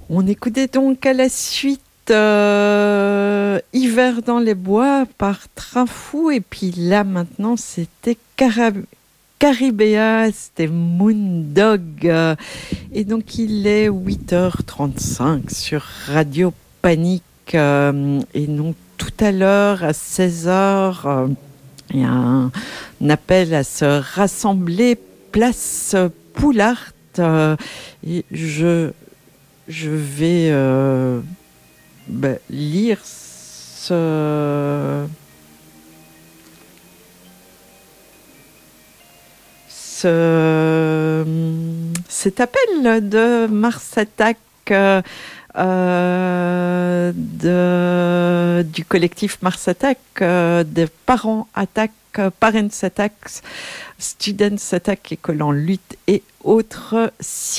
On écoutait donc à la suite Hiver dans les bois par Train Fou, et puis là maintenant c'était Caribéa, c'était Moondog. Et donc il est 8h35 sur Radio Panique. Et donc tout à l'heure à 16h, il y a un appel à se rassembler place Poulart. Et je vais lire cet appel de Mars Attack, du collectif Mars Attack, des parents Attack, Parents Attack, Students Attack, École en lutte et autres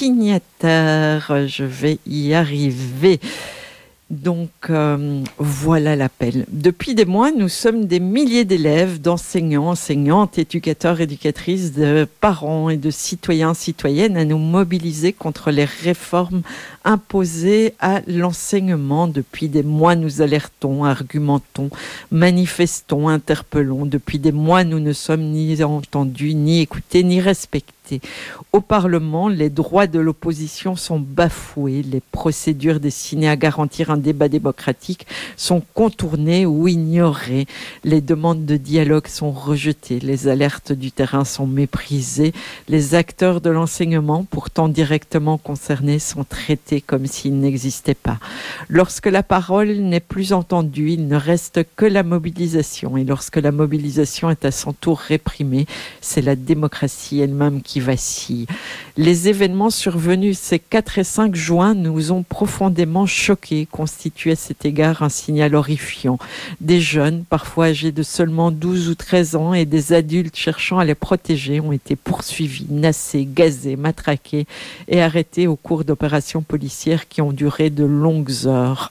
signataires. Je vais y arriver. Donc voilà l'appel. Depuis des mois, nous sommes des milliers d'élèves, d'enseignants, enseignantes, éducateurs, éducatrices, de parents et de citoyens, citoyennes à nous mobiliser contre les réformes imposées à l'enseignement. Depuis des mois, nous alertons, argumentons, manifestons, interpellons. Depuis des mois, nous ne sommes ni entendus, ni écoutés, ni respectés. Au Parlement, les droits de l'opposition sont bafoués, les procédures destinées à garantir un débat démocratique sont contournées ou ignorées, les demandes de dialogue sont rejetées, les alertes du terrain sont méprisées, les acteurs de l'enseignement, pourtant directement concernés, sont traités comme s'ils n'existaient pas. Lorsque la parole n'est plus entendue, il ne reste que la mobilisation, et lorsque la mobilisation est à son tour réprimée, c'est la démocratie elle-même qui vacille. Les événements survenus ces 4 et 5 juin nous ont profondément choqués, constituent à cet égard un signal horrifiant. Des jeunes, parfois âgés de seulement 12 ou 13 ans, et des adultes cherchant à les protéger ont été poursuivis, nassés, gazés, matraqués et arrêtés au cours d'opérations policières qui ont duré de longues heures.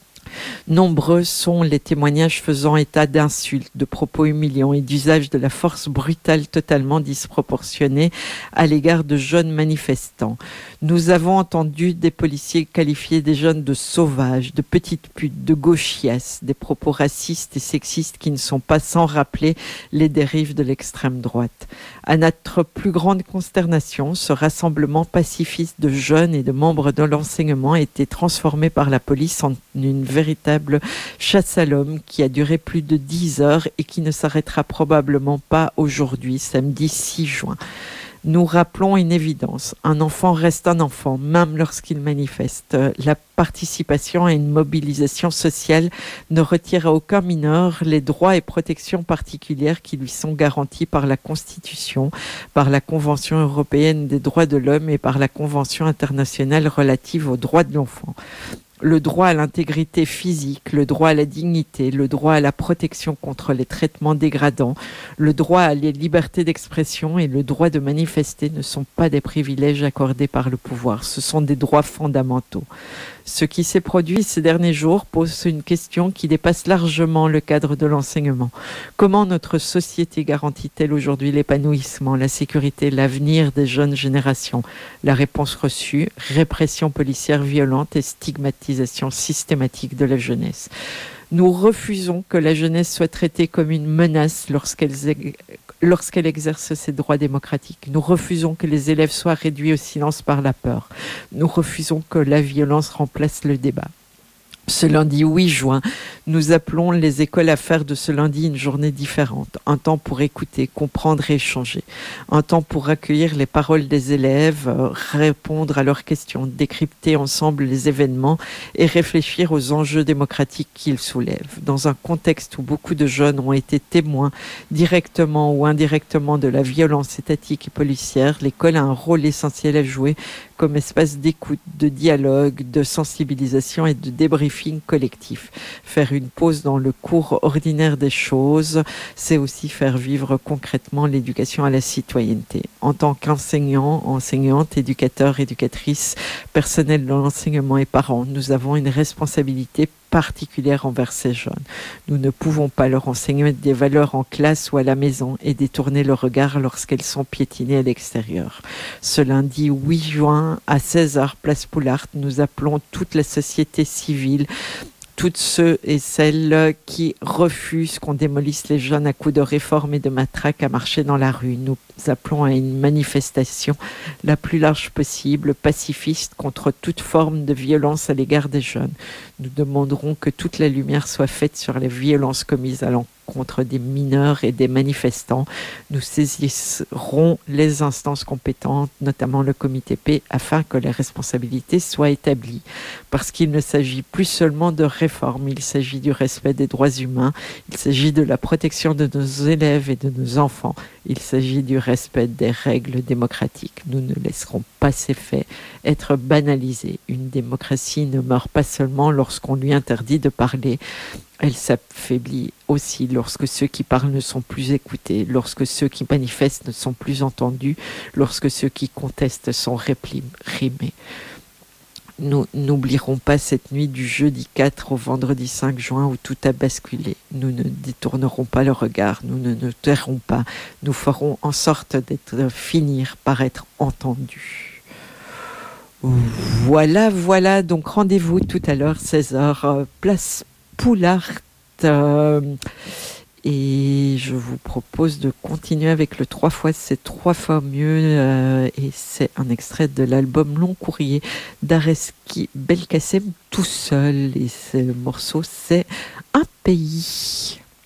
Nombreux sont les témoignages faisant état d'insultes, de propos humiliants et d'usage de la force brutale totalement disproportionnée à l'égard de jeunes manifestants. Nous avons entendu des policiers qualifier des jeunes de sauvages, de petites putes, de gauchias, des propos racistes et sexistes qui ne sont pas sans rappeler les dérives de l'extrême droite. À notre plus grande consternation, ce rassemblement pacifiste de jeunes et de membres de l'enseignement a été transformé par la police en une véritable chasse à l'homme qui a duré plus de 10 heures et qui ne s'arrêtera probablement pas aujourd'hui, samedi 6 juin. Nous rappelons une évidence, un enfant reste un enfant, même lorsqu'il manifeste. La participation à une mobilisation sociale ne retire à aucun mineur les droits et protections particulières qui lui sont garantis par la Constitution, par la Convention européenne des droits de l'homme et par la Convention internationale relative aux droits de l'enfant. Le droit à l'intégrité physique, le droit à la dignité, le droit à la protection contre les traitements dégradants, le droit à la liberté d'expression et le droit de manifester ne sont pas des privilèges accordés par le pouvoir, ce sont des droits fondamentaux. Ce qui s'est produit ces derniers jours pose une question qui dépasse largement le cadre de l'enseignement. Comment notre société garantit-elle aujourd'hui l'épanouissement, la sécurité, l'avenir des jeunes générations? La réponse reçue, répression policière violente et stigmatisation systématique de la jeunesse. Nous refusons que la jeunesse soit traitée comme une menace lorsqu'elle exerce ses droits démocratiques. Nous refusons que les élèves soient réduits au silence par la peur. Nous refusons que la violence remplace le débat. Ce lundi 8 juin, nous appelons les écoles à faire de ce lundi une journée différente, un temps pour écouter, comprendre et échanger, un temps pour accueillir les paroles des élèves, répondre à leurs questions, décrypter ensemble les événements et réfléchir aux enjeux démocratiques qu'ils soulèvent. Dans un contexte où beaucoup de jeunes ont été témoins directement ou indirectement de la violence étatique et policière, l'école a un rôle essentiel à jouer comme espace d'écoute, de dialogue, de sensibilisation et de débriefing collectif. Faire une pause dans le cours ordinaire des choses, c'est aussi faire vivre concrètement l'éducation à la citoyenneté. En tant qu'enseignants, enseignantes, éducateurs, éducatrices, personnel de l'enseignement et parents, nous avons une responsabilité particulière envers ces jeunes. Nous ne pouvons pas leur enseigner des valeurs en classe ou à la maison et détourner le regard lorsqu'elles sont piétinées à l'extérieur. Ce lundi 8 juin à 16h, place Poulart, nous appelons toute la société civile, toutes ceux et celles qui refusent qu'on démolisse les jeunes à coups de réforme et de matraque à marcher dans la rue. Nous appelons à une manifestation la plus large possible, pacifiste, contre toute forme de violence à l'égard des jeunes. Nous demanderons que toute la lumière soit faite sur les violences commises à l'encontre des mineurs et des manifestants. Nous saisirons les instances compétentes, notamment le comité paix, afin que les responsabilités soient établies. Parce qu'il ne s'agit plus seulement de réforme, il s'agit du respect des droits humains, il s'agit de la protection de nos élèves et de nos enfants, il s'agit du respect des règles démocratiques. Nous ne laisserons pas ces faits être banalisés. Une démocratie ne meurt pas seulement lorsqu'on lui interdit de parler, elle s'affaiblit aussi lorsque ceux qui parlent ne sont plus écoutés, lorsque ceux qui manifestent ne sont plus entendus, lorsque ceux qui contestent sont réprimés. Nous n'oublierons pas cette nuit du jeudi 4 au vendredi 5 juin où tout a basculé. Nous ne détournerons pas le regard, nous ne nous tairons pas, nous ferons en sorte d'être finir par être entendus. Voilà, donc rendez-vous tout à l'heure, 16h, place Poulart. Et je vous propose de continuer avec le 3 fois, c'est 3 fois mieux. Et c'est un extrait de l'album Long Courrier d'Areski Belkacem tout seul. Et le morceau, c'est Un pays.